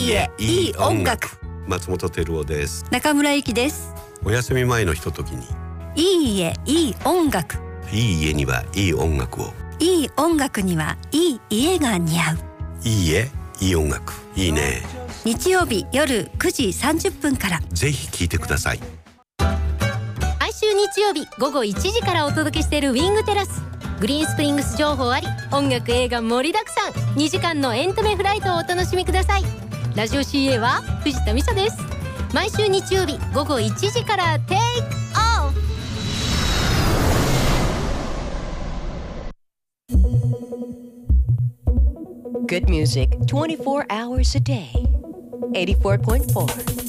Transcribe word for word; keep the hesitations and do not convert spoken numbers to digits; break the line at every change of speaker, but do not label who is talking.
いいえいい音楽。
松本照夫です。
中村ゆきです。
お休み前のひとときに、
いいえいい音楽。
いい家にはいい音楽を、
いい音楽にはいい家が似合う。
いい家いい音楽、いいね。
日曜日夜くじさんじゅっぷんから
ぜひ聴いてください。
毎週日曜日午後いちじからお届けしているウィングテラス。グリーンスプリングス情報あり、音楽映画盛りだくさん、にじかんのエンタメフライトをお楽しみください。ラジオ シーエー は藤田美沙です。毎週日曜日午後いちじからテイクオフ。
Good music twenty-four hours a day. eighty-four point four